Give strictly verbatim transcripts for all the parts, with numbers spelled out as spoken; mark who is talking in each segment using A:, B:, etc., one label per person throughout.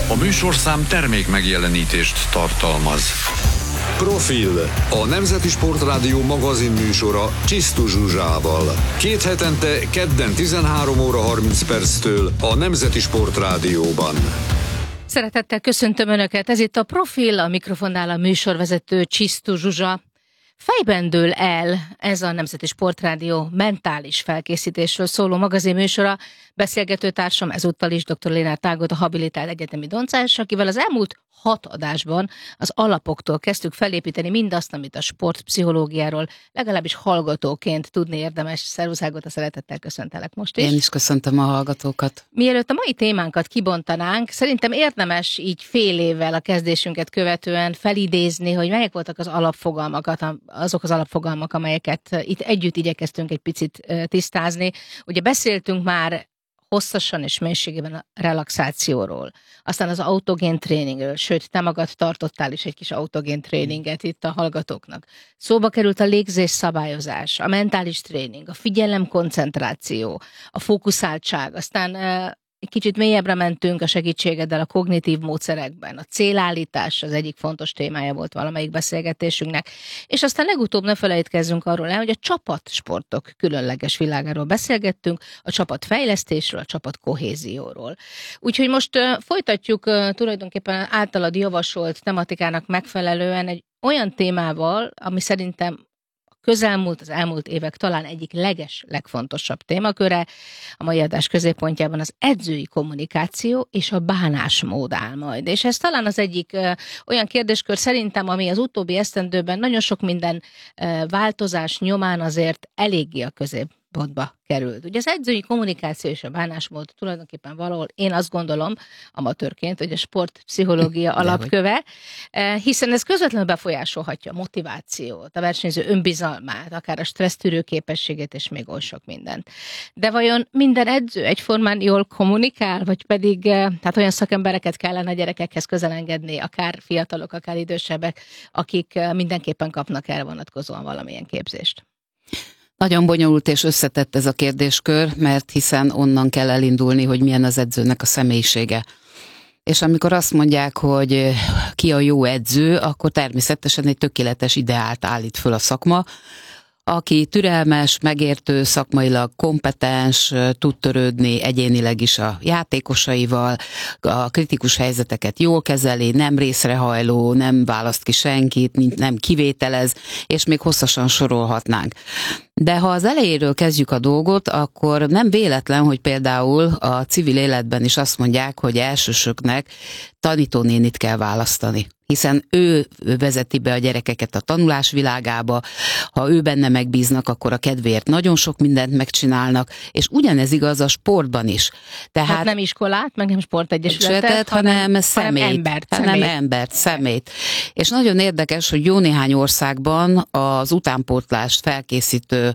A: A műsorszám termék megjelenítést tartalmaz.
B: Profil, a Nemzeti Sportrádió magazin műsora Csisztu Zsuzsával. Két hetente kedden tizenhárom óra harminc perctől a Nemzeti Sportrádióban.
C: Szeretettel köszöntöm Önöket, ez itt a Profil, a mikrofonnál a műsorvezető Csisztu Zsuzsa. Fejben dől el ez a Nemzeti Sportrádió mentális felkészítésről szóló magazinműsora. Beszélgetőtársam ezúttal is dr. Lénárd Ágota, habilitált egyetemi doncás, akivel az elmúlt hat adásban az alapoktól kezdtük felépíteni mindazt, amit a sportpszichológiáról legalábbis hallgatóként tudni érdemes. Szervusz Ágota, szeretettel köszöntelek most is.
D: Én is köszöntöm a hallgatókat.
C: Mielőtt a mai témánkat kibontanánk, szerintem érdemes így fél évvel a kezdésünket követően felidézni, hogy melyek voltak az alapfogalmakat, azok az alapfogalmak, amelyeket itt együtt igyekeztünk egy picit tisztázni. Ugye beszéltünk már hosszasan és mélységében a relaxációról, aztán az autogén tréningről, sőt, te magad tartottál is egy kis autogén tréninget itt a hallgatóknak. Szóba került a légzés szabályozás, a mentális tréning, a figyelem koncentráció, a fókuszáltság, aztán egy kicsit mélyebbre mentünk a segítségeddel a kognitív módszerekben. A célállítás az egyik fontos témája volt valamelyik beszélgetésünknek. És aztán legutóbb ne felejtkezzünk arról el, hogy a csapatsportok különleges világáról beszélgettünk, a csapatfejlesztésről, a csapat kohézióról. Úgyhogy most uh, folytatjuk uh, tulajdonképpen általad javasolt tematikának megfelelően egy olyan témával, ami szerintem közelmúlt, az elmúlt évek talán egyik leges, legfontosabb témaköre. A mai adás középpontjában az edzői kommunikáció és a bánásmód áll majd. És ez talán az egyik ö, olyan kérdéskör szerintem, ami az utóbbi esztendőben nagyon sok minden ö, változás nyomán azért eléggé a középpontba került. Ugye az edzői kommunikáció és a bánásmód tulajdonképpen valahol, én azt gondolom, amatőrként, hogy a sportpszichológia alapköve, hiszen ez közvetlenül befolyásolhatja a motivációt, a versenyző önbizalmát, akár a stressztűrő képességét, és még oly sok mindent. De vajon minden edző egyformán jól kommunikál, vagy pedig tehát olyan szakembereket kellene a gyerekekhez közel engedni, akár fiatalok, akár idősebbek, akik mindenképpen kapnak erre vonatkozóan valamilyen képzést?
D: Nagyon bonyolult és összetett ez a kérdéskör, mert hiszen onnan kell elindulni, hogy milyen az edzőnek a személyisége. És amikor azt mondják, hogy ki a jó edző, akkor természetesen egy tökéletes ideált állít föl a szakma, aki türelmes, megértő, szakmailag kompetens, tud törődni egyénileg is a játékosaival, a kritikus helyzeteket jól kezeli, nem részrehajló, nem választ ki senkit, nem kivételez, és még hosszasan sorolhatnánk. De ha az elejéről kezdjük a dolgot, akkor nem véletlen, hogy például a civil életben is azt mondják, hogy elsősöknek tanítónénit kell választani. Hiszen ő vezeti be a gyerekeket a tanulás világába, ha ő benne megbíznak, akkor a kedvéért nagyon sok mindent megcsinálnak, és ugyanez igaz a sportban is. Tehát hát
C: nem iskolát, meg nem sportegyesületet,
D: hanem,
C: hanem
D: szemét,
C: hanem embert,
D: hanem
C: szemét.
D: embert, szemét. És nagyon érdekes, hogy jó néhány országban az utánpótlást felkészítő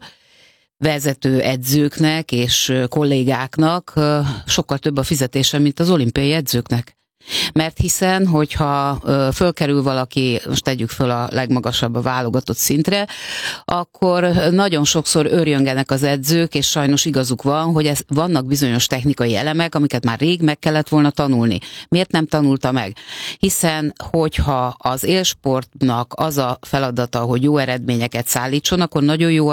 D: vezető edzőknek és kollégáknak sokkal több a fizetése, mint az olimpiai edzőknek. Mert hiszen, hogyha fölkerül valaki, most tegyük föl a legmagasabb a válogatott szintre, akkor nagyon sokszor örjöngenek az edzők, és sajnos igazuk van, hogy ez, vannak bizonyos technikai elemek, amiket már rég meg kellett volna tanulni. Miért nem tanulta meg? Hiszen, hogyha az élsportnak az a feladata, hogy jó eredményeket szállítson, akkor nagyon jó